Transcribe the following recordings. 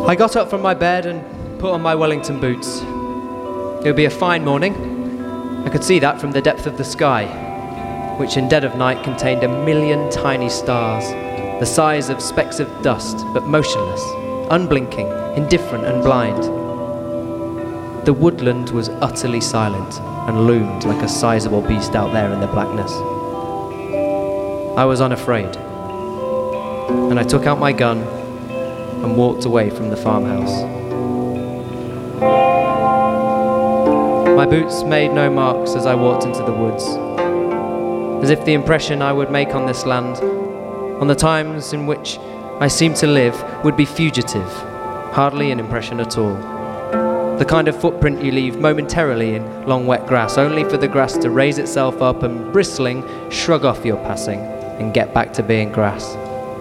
I got up from my bed and put on my Wellington boots. It would be a fine morning. I could see that from the depth of the sky, which in dead of night contained 1,000,000 tiny stars, the size of specks of dust, but motionless, unblinking, indifferent and blind. The woodland was utterly silent and loomed like a sizable beast out there in the blackness. I was unafraid, and I took out my gun and walked away from the farmhouse. My boots made no marks as I walked into the woods, as if the impression I would make on this land, on the times in which I seemed to live, would be fugitive, hardly an impression at all. The kind of footprint you leave momentarily in long wet grass, only for the grass to raise itself up and, bristling, shrug off your passing and get back to being grass.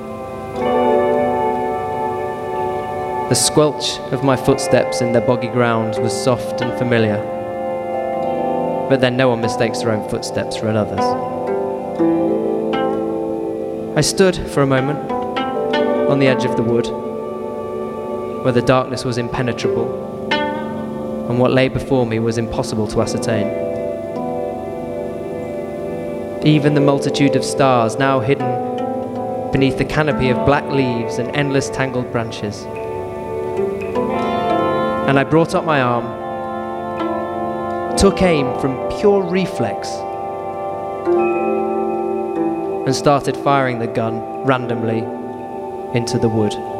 The squelch of my footsteps in the boggy ground was soft and familiar, but then no one mistakes their own footsteps for another's. I stood for a moment on the edge of the wood, where the darkness was impenetrable, and what lay before me was impossible to ascertain. Even the multitude of stars now hidden beneath the canopy of black leaves and endless tangled branches. And I brought up my arm, took aim from pure reflex, and started firing the gun randomly into the wood.